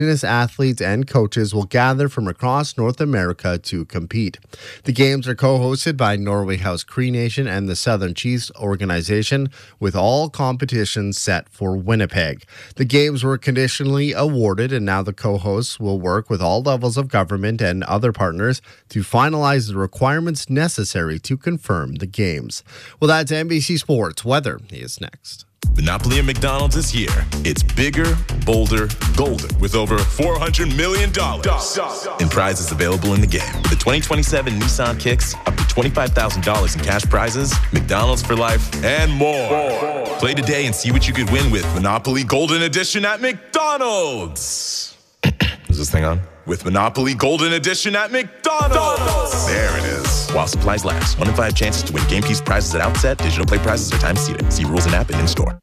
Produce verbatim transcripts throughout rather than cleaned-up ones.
Indigenous athletes and coaches will gather from across North America to compete. The games are co-hosted by Norway House Cree Nation and the Southern Chiefs organization, with all competitions set for Winnipeg. The games were conditionally awarded, and now the co-hosts will work with all levels of government and other partners to finalize the requirements necessary to confirm the games. Well, that's N B C Sports. Weather is next. Monopoly at McDonald's is here. It's bigger, bolder, golden, with over four hundred million dollars in prizes available in the game. With the twenty twenty-seven Nissan Kicks, up to twenty-five thousand dollars in cash prizes, McDonald's for life, and more. more. Play today and see what you could win with Monopoly Golden Edition at McDonald's. Is this thing on? With Monopoly Golden Edition at McDonald's. There it is. While supplies last. One in five chances to win game piece prizes at outset. Digital play prizes are time seated. See rules and app and in-store.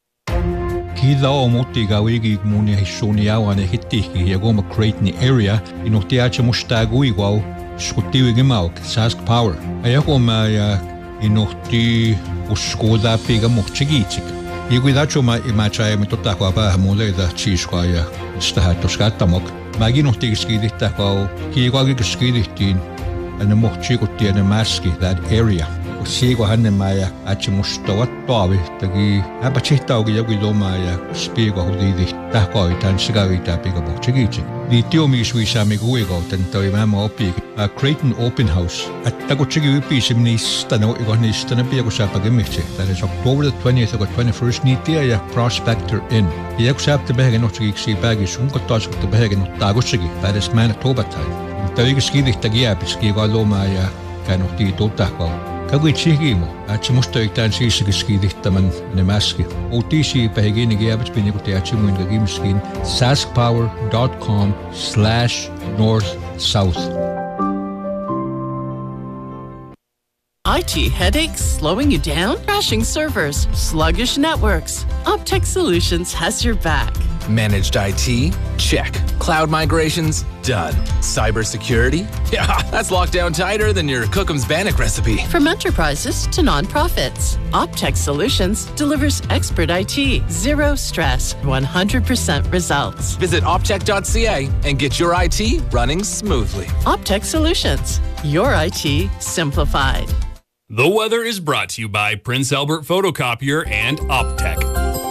Kila o moti gawigi muni hishoni awane hitiki yagoma create ni area inotiache mustagu igual skutiwi gemauk sask power. Ayako ma inoti uskoda pega mochigitik. Iguidacho ma imacha mitotako ba mole da chishwa ya stahato skatamok. Magino tigskidit tako kiwagi skidit and the mochiko tiene maski that area. Sigo hanne maya achimusto watawi tagi abachita ogi yogi do maya spiego hudidi tako itan sigavita piga mochigichi. Di tio mi suisa mi guego tento imamo opi a Creighton Open House at tago chigi upi simnis tano igonis tana piago sapa gemiche. That is October the twentieth or twenty-first nitia ya Prospector Inn. Piago sap te behege no chigi si bagi sunko tosk te behege no tago chigi. That is Manitoba time. Tawig skidik tagia piski galo maya kano ti totako. Kagui chigimo achimusto itan si skidik taman nemaski. Otisi pahegini giabit piniko te achimu inga gimskin saskpower.com slash north south. I T headaches slowing you down? Crashing servers, sluggish networks. Optech Solutions has your back. Managed I T? Check. Cloud migrations? Done. Cybersecurity? Yeah, that's locked down tighter than your Cookham's Bannock recipe. From enterprises to nonprofits, Optech Solutions delivers expert I T, zero stress, one hundred percent results. Visit optech dot c a and get your I T running smoothly. Optech Solutions, your I T simplified. The weather is brought to you by Prince Albert Photocopier and Optech.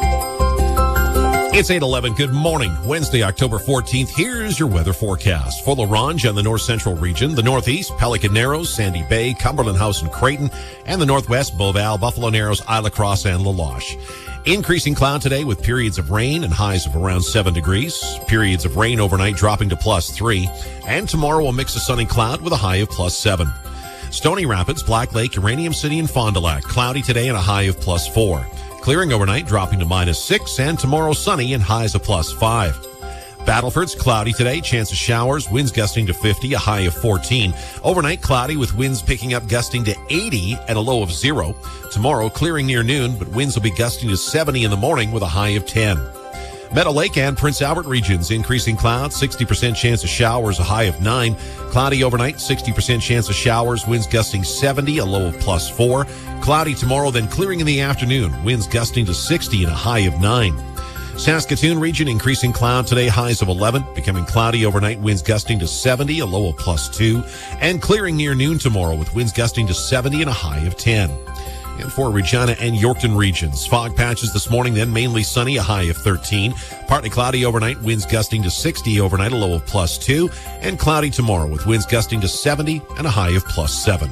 It's eight eleven. Good morning. Wednesday, October fourteenth. Here's your weather forecast. For La Ronge and the north central region, the northeast, Pelican Narrows, Sandy Bay, Cumberland House and Creighton, and the northwest, Beauval, Buffalo Narrows, Isla Crosse, and La Loche. Increasing cloud today with periods of rain and highs of around seven degrees. Periods of rain overnight dropping to plus three. And tomorrow a mix of sun and cloud with a high of plus seven. Stony Rapids, Black Lake, Uranium City, and Fond du Lac. Cloudy today and a high of plus four. Clearing overnight, dropping to minus six, and tomorrow sunny and highs of plus five. Battleford's cloudy today, chance of showers, winds gusting to fifty, a high of fourteen. Overnight, cloudy with winds picking up, gusting to eighty and a low of zero. Tomorrow, clearing near noon, but winds will be gusting to seventy in the morning with a high of ten. Meadow Lake and Prince Albert regions, increasing clouds, sixty percent chance of showers, a high of nine. Cloudy overnight, sixty percent chance of showers, winds gusting seventy, a low of plus four. Cloudy tomorrow, then clearing in the afternoon, winds gusting to sixty and a high of nine. Saskatoon region, increasing cloud today, highs of eleven, becoming cloudy overnight, winds gusting to seventy, a low of plus two. And clearing near noon tomorrow with winds gusting to seventy and a high of ten. And for Regina and Yorkton regions, fog patches this morning, then mainly sunny, a high of thirteen. Partly cloudy overnight, winds gusting to sixty overnight, a low of plus two. And cloudy tomorrow with winds gusting to seventy and a high of plus seven.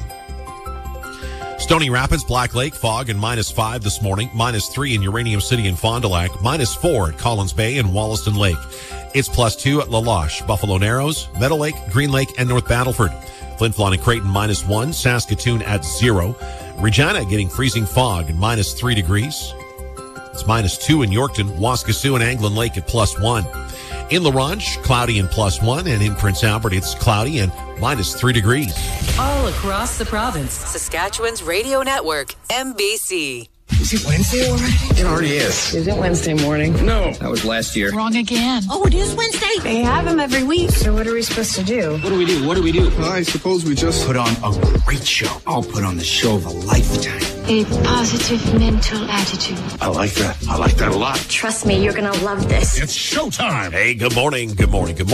Stony Rapids, Black Lake, fog and minus five this morning, minus three in Uranium City and Fond du Lac, minus four at Collins Bay and Wollaston Lake. It's plus two at La Loche, Buffalo Narrows, Meadow Lake, Green Lake, and North Battleford. Flin Flon and Creighton minus one, Saskatoon at zero. Regina getting freezing fog and minus three degrees. It's minus two in Yorkton, Waskesiu and Anglin Lake at plus one. In La Ronge, cloudy and plus one, and in Prince Albert, it's cloudy and minus three degrees. All across the province, Saskatchewan's radio network, M B C. Is it Wednesday already? It already is. Is it Wednesday morning? No. That was last year. Wrong again. Oh, it is Wednesday. They have them every week. So what are we supposed to do? What do we do? What do we do? Well, I suppose we just put on a great show. I'll put on the show of a lifetime. a positive mental attitude. I like that. I like that a lot. Trust me, you're going to love this. It's showtime. Hey, good morning. Good morning. Good morning.